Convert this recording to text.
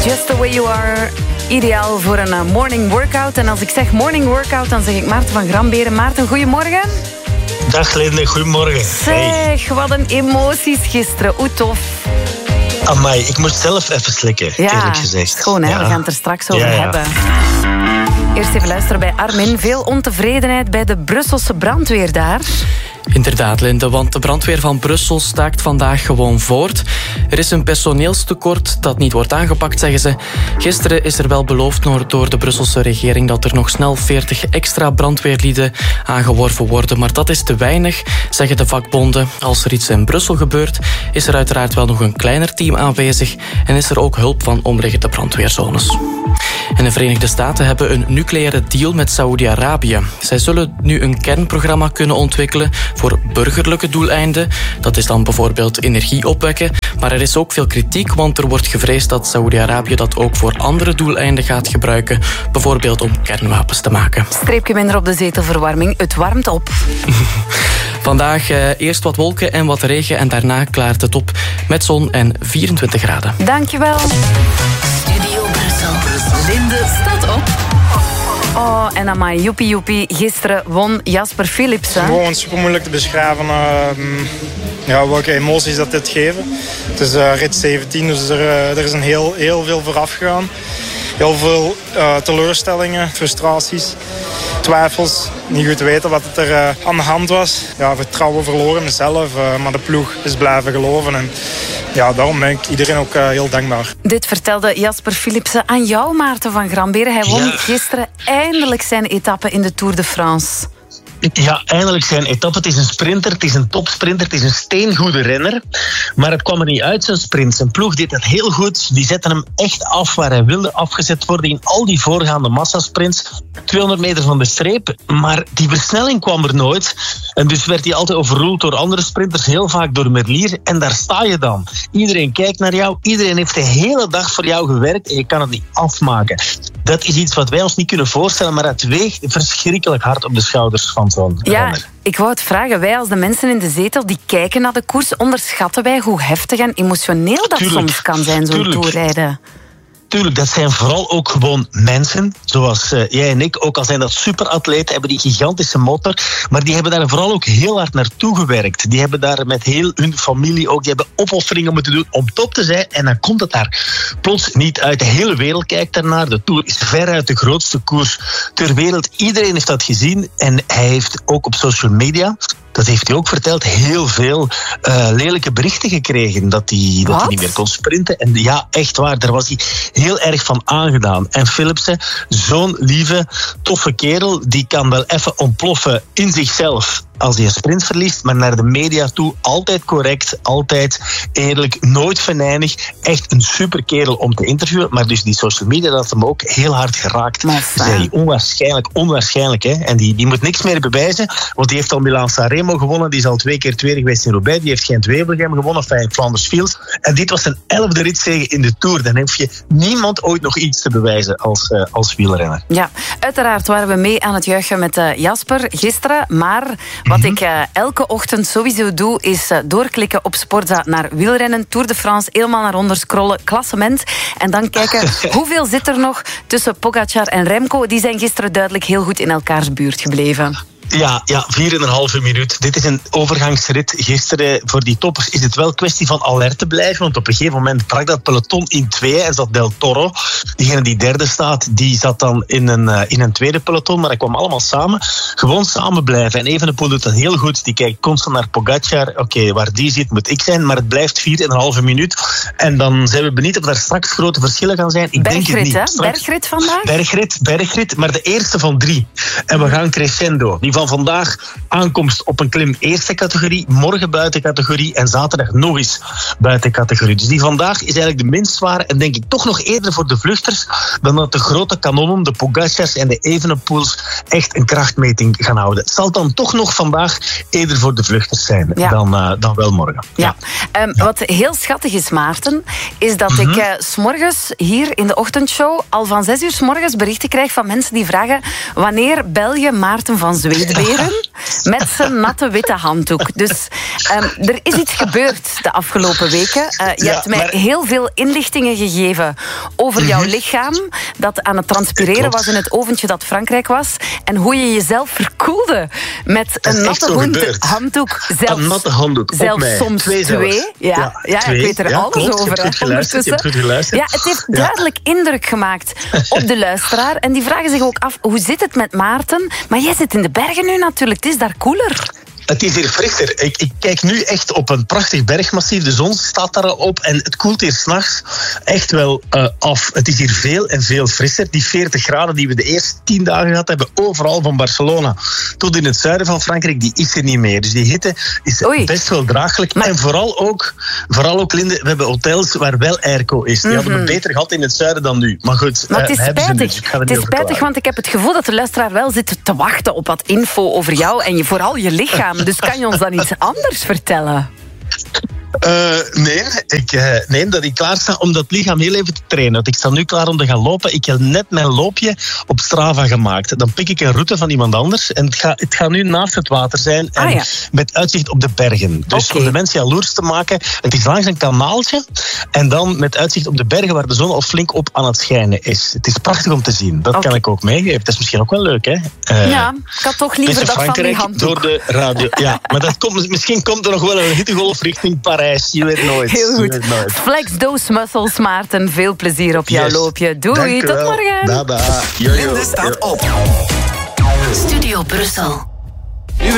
Just the way you are. Ideaal voor een morning workout. En als ik zeg morning workout, dan zeg ik Maarten van Gramberen. Maarten, goedemorgen. Dag Linde, goedemorgen. Zeg, wat een emoties gisteren. Hoe tof. Amai, ik moest zelf even slikken, eerlijk gezegd. Schoon, hè? Ja. We gaan het er straks over hebben. Eerst even luisteren bij Armin. Veel ontevredenheid bij de Brusselse brandweer daar. Inderdaad, Linde, want de brandweer van Brussel staakt vandaag gewoon voort. Er is een personeelstekort dat niet wordt aangepakt, zeggen ze. Gisteren is er wel beloofd door de Brusselse regering dat er nog snel 40 extra brandweerlieden aangeworven worden. Maar dat is te weinig, zeggen de vakbonden. Als er iets in Brussel gebeurt, is er uiteraard wel nog een kleiner team aanwezig en is er ook hulp van omliggende brandweerzones. En de Verenigde Staten hebben een nucleaire deal met Saoedi-Arabië. Zij zullen nu een kernprogramma kunnen ontwikkelen voor burgerlijke doeleinden. Dat is dan bijvoorbeeld energie opwekken. Maar er is ook veel kritiek, want er wordt gevreesd dat Saoedi-Arabië dat ook voor andere doeleinden gaat gebruiken. Bijvoorbeeld om kernwapens te maken. Streepje minder op de zetelverwarming. Het warmt op. Vandaag eerst wat wolken en wat regen en daarna klaart het op met zon en 24 graden. Dankjewel. Studio Brussel. Linde staat op. Oh, en amai, joepie. Gisteren won Jasper Philipsen. Gewoon super moeilijk te beschrijven welke emoties dat dit geven. Het is rit 17, dus er is een heel veel vooraf gegaan. Heel veel teleurstellingen, frustraties, twijfels. Niet goed weten wat er aan de hand was. Ja, vertrouwen verloren in mezelf, maar de ploeg is blijven geloven. En ja, daarom ben ik iedereen ook heel dankbaar. Dit vertelde Jasper Philipsen aan jou, Maarten van Gramberen. Hij won gisteren eindelijk zijn etappe in de Tour de France. Ja, eindelijk zijn etappe. Het is een sprinter, het is een topsprinter, het is een steengoede renner. Maar het kwam er niet uit, zijn sprint. Zijn ploeg deed het heel goed. Die zetten hem echt af waar hij wilde afgezet worden in al die voorgaande massasprints. 200 meter van de streep. Maar die versnelling kwam er nooit. En dus werd hij altijd overroeld door andere sprinters, heel vaak door Merlier. En daar sta je dan. Iedereen kijkt naar jou. Iedereen heeft de hele dag voor jou gewerkt en je kan het niet afmaken. Dat is iets wat wij ons niet kunnen voorstellen, maar het weegt verschrikkelijk hard op de schouders van zo'n renner. Ik wou het vragen. Wij als de mensen in de zetel die kijken naar de koers, onderschatten wij hoe heftig en emotioneel dat soms kan zijn, zo'n toerrijden? Tuurlijk, dat zijn vooral ook gewoon mensen, zoals jij en ik. Ook al zijn dat superatleten, hebben die gigantische motor. Maar die hebben daar vooral ook heel hard naartoe gewerkt. Die hebben daar met heel hun familie ook, die hebben opofferingen moeten doen om top te zijn. En dan komt het daar plots niet uit. De hele wereld kijkt daarnaar. De Tour is veruit de grootste koers ter wereld. Iedereen heeft dat gezien. En hij heeft ook op social media, dat heeft hij ook verteld, heel veel lelijke berichten gekregen. Dat hij niet meer kon sprinten. En ja, echt waar, daar was hij heel erg van aangedaan. En Philipsen, zo'n lieve, toffe kerel, die kan wel even ontploffen in zichzelf als hij een sprint verliest, maar naar de media toe altijd correct, altijd eerlijk, nooit venijnig. Echt een super kerel om te interviewen, maar dus die social media dat hem ook heel hard geraakt. Zei onwaarschijnlijk, hè. En die moet niks meer bewijzen, want die heeft al Milaan-San Remo gewonnen, die is al 2 keer tweede geweest in Roubaix, die heeft Gent-Wevelgem gewonnen, in Flanders Fields, en dit was zijn 11e ritzege in de Tour. Dan heb je niemand ooit nog iets te bewijzen als wielrenner. Ja, uiteraard waren we mee aan het juichen met Jasper gisteren, maar wat ik elke ochtend sowieso doe, is doorklikken op Sportza naar wielrennen, Tour de France, helemaal naar onder scrollen, klassement. En dan kijken hoeveel zit er nog tussen Pogacar en Remco. Die zijn gisteren duidelijk heel goed in elkaars buurt gebleven. Ja, 4,5 minuut. Dit is een overgangsrit. Gisteren voor die toppers is het wel kwestie van alert te blijven, want op een gegeven moment brak dat peloton in 2 en zat Del Toro, diegene die derde staat, die zat dan in een tweede peloton, maar dat kwam allemaal samen. Gewoon samen blijven. En Evenepoel doet dat heel goed. Die kijkt constant naar Pogacar. Oké, waar die zit moet ik zijn, maar het blijft 4,5 minuut. En dan zijn we benieuwd of er straks grote verschillen gaan zijn. Ik denk het niet. Hè? Bergrit vandaag? Bergrit, maar de eerste van 3. En we gaan crescendo. Die van vandaag aankomst op een klim eerste categorie, morgen buiten categorie en zaterdag nog eens buiten categorie. Dus die vandaag is eigenlijk de minst zware en denk ik toch nog eerder voor de vluchters dan dat de grote kanonnen, de Pogacars en de Evenepoels echt een krachtmeting gaan houden. Het zal dan toch nog vandaag eerder voor de vluchters zijn dan wel morgen. Ja. Wat heel schattig is, Maarten, is dat ik 's morgens hier in de ochtendshow al van 6 uur 's morgens berichten krijg van mensen die vragen: wanneer bel je Maarten van Zweden ijsberen met zijn natte witte handdoek. Dus er is iets gebeurd de afgelopen weken. Je hebt mij heel veel inlichtingen gegeven over jouw lichaam, dat aan het transpireren was in het oventje dat Frankrijk was, en hoe je jezelf verkoelde met een natte handdoek. Een natte handdoek, zelfs op mij. soms twee. Ja, ik weet er alles over. Je hebt goed geluisterd. Ja, het heeft duidelijk indruk gemaakt op de luisteraar. En die vragen zich ook af, hoe zit het met Maarten? Maar jij zit in de bergen nu natuurlijk, het is daar koeler. Het is hier frisser. Ik kijk nu echt op een prachtig bergmassief. De zon staat daarop en het koelt hier 's nachts echt wel af. Het is hier veel en veel frisser. Die 40 graden die we de eerste 10 dagen gehad hebben, overal van Barcelona tot in het zuiden van Frankrijk, die is er niet meer. Dus die hitte is best wel draaglijk. Maar... En vooral ook, Linde, we hebben hotels waar wel airco is. Die hadden we beter gehad in het zuiden dan nu. Maar goed, maar het is spijtig. Het is spijtig, want ik heb het gevoel dat de luisteraar wel zit te wachten op wat info over jou en vooral je lichaam. Dus kan je ons dan iets anders vertellen? Nee, dat ik klaar sta om dat lichaam heel even te trainen. Want ik sta nu klaar om te gaan lopen. Ik heb net mijn loopje op Strava gemaakt. Dan pik ik een route van iemand anders. En het gaat nu naast het water zijn. En met uitzicht op de bergen. Dus om de mensen jaloers te maken. Het is langs een kanaaltje. En dan met uitzicht op de bergen waar de zon al flink op aan het schijnen is. Het is prachtig om te zien. Dat kan ik ook meegeven. Dat is misschien ook wel leuk, hè? Ik had toch liever dat van die handdoek. Door de radio. Ja, maar misschien komt er nog wel een hittegolf richting Parijs. Je weet nooit. Heel goed. Flex those muscles, Maarten. Veel plezier op jouw loopje. Doei, tot morgen. Bye bye. Linde staat op. Studio Brussel.